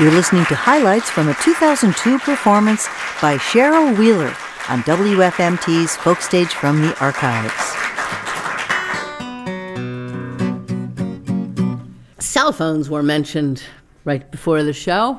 You're listening to highlights from a 2002 performance by Cheryl Wheeler on WFMT's Folk Stage from the Archives. Cell phones were mentioned right before the show,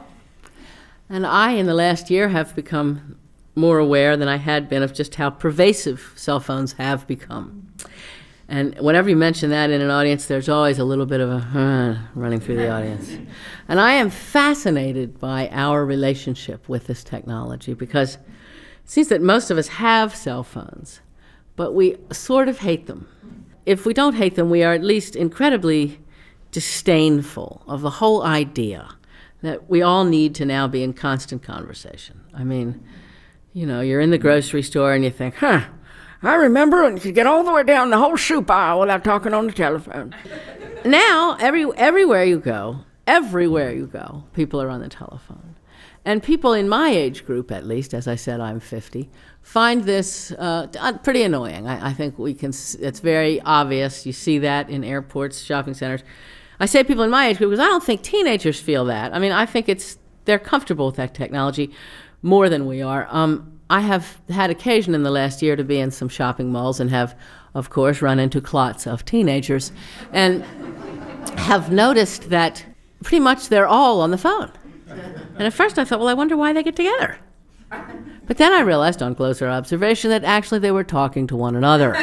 and I, in the last year, have become more aware than I had been of just how pervasive cell phones have become. And whenever you mention that in an audience, there's always a little bit of a running through the audience. And I am fascinated by our relationship with this technology, because it seems that most of us have cell phones, but we sort of hate them. If we don't hate them, we are at least incredibly disdainful of the whole idea that we all need to now be in constant conversation. I mean, you know, you're in the grocery store and you think, I remember when you could get all the way down the whole soup aisle without talking on the telephone. Now, everywhere you go, people are on the telephone. And people in my age group, at least, as I said, I'm 50, find this pretty annoying. I think it's very obvious. You see that in airports, shopping centers. I say people in my age group because I don't think teenagers feel that. I mean, I think they're comfortable with that technology more than we are. I have had occasion in the last year to be in some shopping malls and have, of course, run into clots of teenagers and have noticed that pretty much they're all on the phone. And at first I thought, well, I wonder why they get together. But then I realized on closer observation that actually they were talking to one another.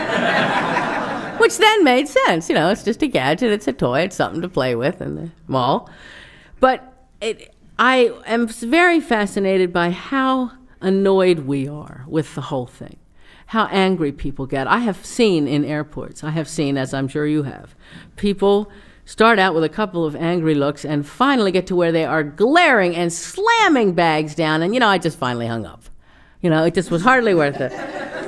Which then made sense. You know, it's just a gadget, it's a toy, it's something to play with in the mall. But I am very fascinated by how annoyed we are with the whole thing, how angry people get. I have seen in airports, as I'm sure you have, people start out with a couple of angry looks and finally get to where they are glaring and slamming bags down, and, you know, I just finally hung up. You know, it just was hardly worth it.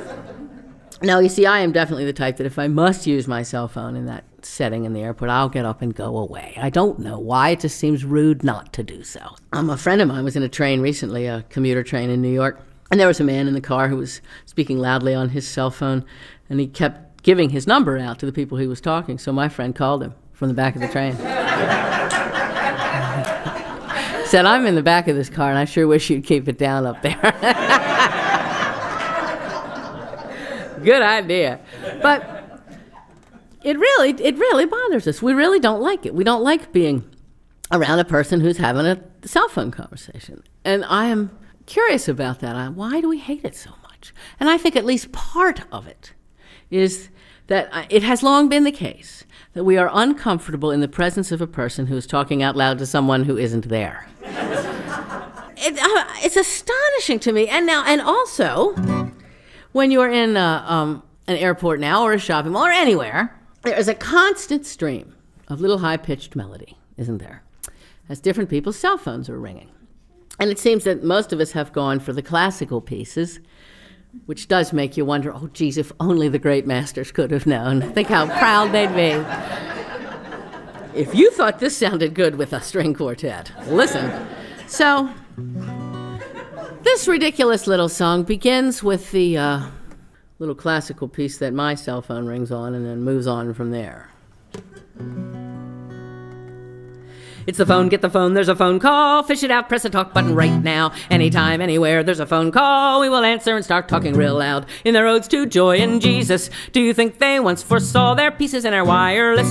Now, you see, I am definitely the type that if I must use my cell phone in that setting in the airport, I'll get up and go away. I don't know why. It just seems rude not to do so. A friend of mine was in a train recently, a commuter train in New York, and there was a man in the car who was speaking loudly on his cell phone, and he kept giving his number out to the people he was talking, so my friend called him from the back of the train. Said, I'm in the back of this car, and I sure wish you'd keep it down up there. Good idea. But it really bothers us. We really don't like it. We don't like being around a person who's having a cell phone conversation. And I am curious about that. Why do we hate it so much? And I think at least part of it is that it has long been the case that we are uncomfortable in the presence of a person who is talking out loud to someone who isn't there. It's astonishing to me. And also, when you're in an airport now or a shopping mall or anywhere, there is a constant stream of little high-pitched melody, isn't there? As different people's cell phones are ringing. And it seems that most of us have gone for the classical pieces, which does make you wonder, oh, geez, if only the great masters could have known. Think how proud they'd be. If you thought this sounded good with a string quartet, listen. So this ridiculous little song begins with the little classical piece that my cell phone rings on and then moves on from there. It's the phone, get the phone, there's a phone call. Fish it out, press the talk button right now. Anytime, anywhere, there's a phone call. We will answer and start talking real loud. In their roads to joy in Jesus. Do you think they once foresaw their pieces in our wireless